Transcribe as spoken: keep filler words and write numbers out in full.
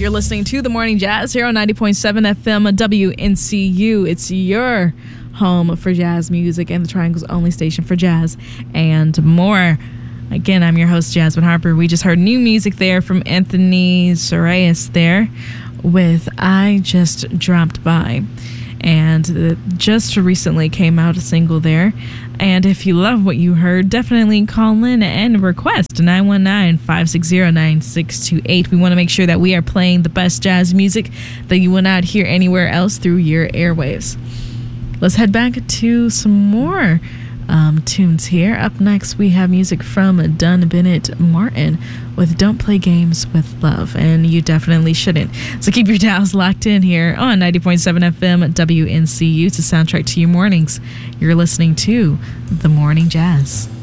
You're listening to The Morning Jazz here on ninety point seven F M W N C U. It's your home for jazz music and the Triangle's only station for jazz and more. Again, I'm your host, Jasmine Harper. We just heard new music there from Anthony Sorayas there with I Just Dropped By. And uh, just recently came out a single there. And if you love what you heard, definitely call in and request nine one nine, five six zero, nine six two eight. We want to make sure that we are playing the best jazz music that you will not hear anywhere else through your airwaves. Let's head back to some more um, tunes here. Up next, we have music from Dunn Bennett Martin with Don't Play Games with Love, and you definitely shouldn't. So keep your dials locked in here on ninety point seven F M W N C U to soundtrack to your mornings. You're listening to The Morning Jazz.